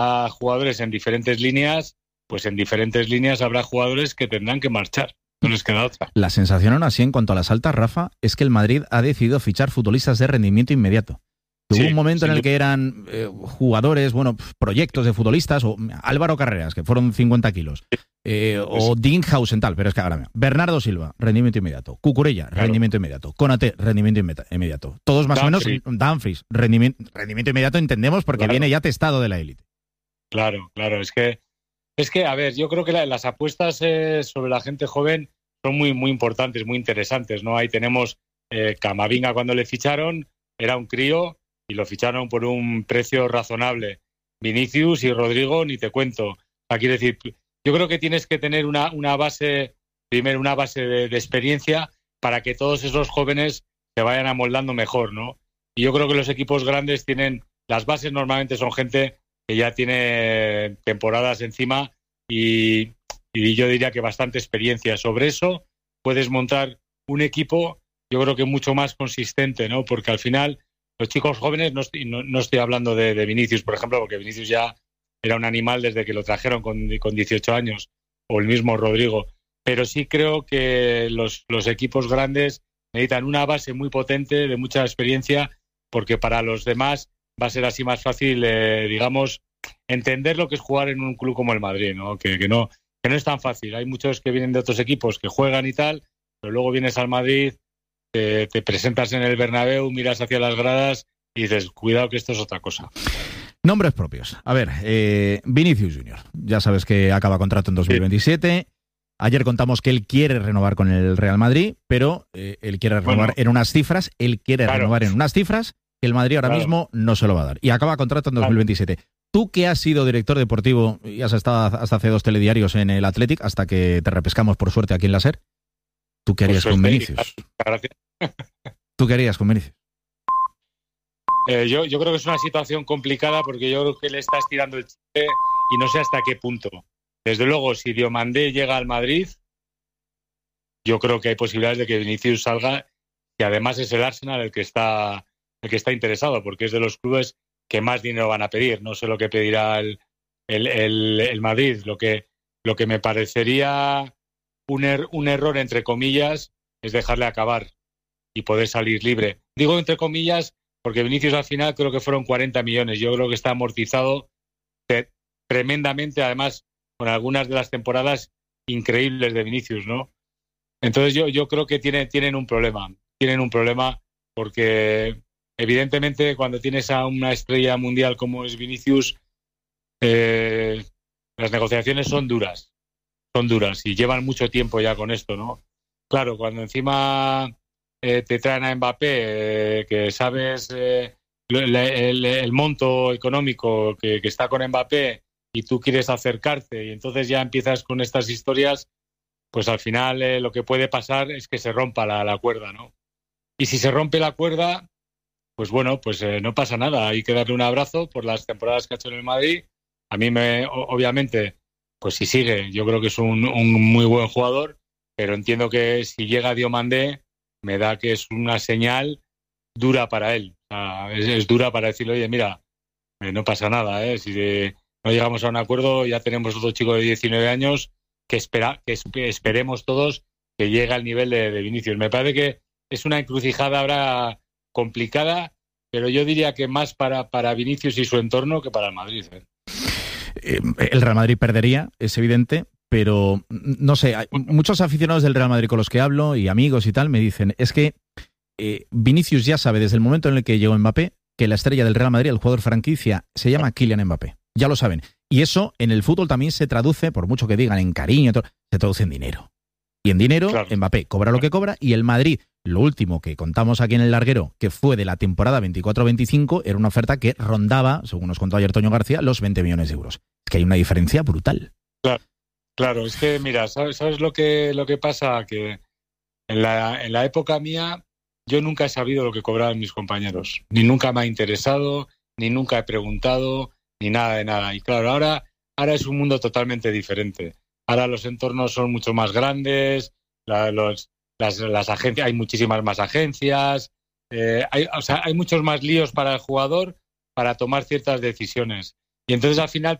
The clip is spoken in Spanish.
jugadores en diferentes líneas, pues en diferentes líneas habrá jugadores que tendrán que marchar. No les queda otra. La sensación aún así en cuanto a las altas, Rafa, es que el Madrid ha decidido fichar futbolistas de rendimiento inmediato. Hubo un momento en el que eran jugadores, proyectos de futbolistas, o Álvaro Carreras, que fueron 50 kilos, o Dinghausen tal, pero es que ahora Bernardo Silva, rendimiento inmediato, Cucurella, rendimiento inmediato, Konaté, rendimiento inmediato. Todos más o menos, Dumfries, rendimiento inmediato, entendemos, porque viene ya testado de la élite. Claro, es que, a ver, yo creo que las apuestas sobre la gente joven son muy, muy importantes, muy interesantes, ¿no? Ahí tenemos Camavinga cuando le ficharon, era un crío y lo ficharon por un precio razonable. Vinicius y Rodrigo, ni te cuento. Quiero decir, yo creo que tienes que tener una base, primero una base de experiencia para que todos esos jóvenes se vayan amoldando mejor, ¿no? Y yo creo que los equipos grandes tienen, las bases normalmente son gente que ya tiene temporadas encima y yo diría que bastante experiencia. Sobre eso puedes montar un equipo, yo creo que mucho más consistente, ¿no? Porque al final los chicos jóvenes, no estoy hablando de Vinicius, por ejemplo, porque Vinicius ya era un animal desde que lo trajeron con 18 años, o el mismo Rodrigo, pero sí creo que los equipos grandes necesitan una base muy potente, de mucha experiencia, porque para los demás va a ser así más fácil, digamos, entender lo que es jugar en un club como el Madrid, ¿no? Que no es tan fácil. Hay muchos que vienen de otros equipos que juegan y tal, pero luego vienes al Madrid, te presentas en el Bernabéu, miras hacia las gradas y dices, cuidado que esto es otra cosa. Nombres propios. A ver, Vinicius Junior. Ya sabes que acaba contrato en 2027. Sí. Ayer contamos que él quiere renovar con el Real Madrid, pero él quiere renovar en unas cifras. Él quiere renovar en unas cifras que el Madrid ahora mismo no se lo va a dar. Y acaba contrato en 2027. Tú que has sido director deportivo y has estado hasta hace 2 telediarios en el Athletic, hasta que te repescamos por suerte aquí en la SER, ¿tú qué harías con Vinicius? Gracias. ¿Tú qué harías con Vinicius? Yo creo que es una situación complicada porque yo creo que le está estirando el chicle y no sé hasta qué punto. Desde luego, si Diomandé llega al Madrid, yo creo que hay posibilidades de que Vinicius salga, y además es el Arsenal el que está interesado, porque es de los clubes que más dinero van a pedir. No sé lo que pedirá el Madrid. Lo que me parecería un error, entre comillas, es dejarle acabar y poder salir libre. Digo entre comillas porque Vinicius al final creo que fueron 40 millones. Yo creo que está amortizado tremendamente, además con algunas de las temporadas increíbles de Vinicius, ¿no? Entonces yo creo que tienen un problema. Tienen un problema porque evidentemente cuando tienes a una estrella mundial como es Vinicius, las negociaciones son duras y llevan mucho tiempo ya con esto, ¿no? Claro, cuando encima te traen a Mbappé, que sabes el monto económico que está con Mbappé y tú quieres acercarte y entonces ya empiezas con estas historias, pues al final lo que puede pasar es que se rompa la cuerda, ¿no? Y si se rompe la cuerda, pues bueno, pues no pasa nada. Hay que darle un abrazo por las temporadas que ha hecho en el Madrid. A mí obviamente, pues si sigue, yo creo que es un muy buen jugador, pero entiendo que si llega Diomandé, me da que es una señal dura para él. O sea, es dura para decirle, oye, mira, no pasa nada, si no llegamos a un acuerdo, ya tenemos otro chico de 19 años que esperemos todos que llegue al nivel de Vinicius. Me parece que es una encrucijada ahora complicada, pero yo diría que más para Vinicius y su entorno que para el Madrid. El Real Madrid perdería, es evidente, pero no sé, muchos aficionados del Real Madrid con los que hablo y amigos y tal me dicen, es que Vinicius ya sabe desde el momento en el que llegó Mbappé que la estrella del Real Madrid, el jugador franquicia, se llama Kylian Mbappé. Ya lo saben. Y eso en el fútbol también se traduce, por mucho que digan en cariño, se traduce en dinero. Y en dinero, claro, Mbappé cobra lo que cobra y el Madrid, lo último que contamos aquí en el larguero, que fue de la temporada 24-25, era una oferta que rondaba, según nos contó ayer Toño García, los 20 millones de euros. Es que hay una diferencia brutal. Claro, es que mira, ¿sabes lo que pasa? Que en la época mía yo nunca he sabido lo que cobraban mis compañeros. Ni nunca me ha interesado, ni nunca he preguntado, ni nada de nada. Y claro, ahora es un mundo totalmente diferente. Ahora los entornos son mucho más grandes, las agencias, hay muchísimas más agencias, hay muchos más líos para el jugador para tomar ciertas decisiones. Y entonces al final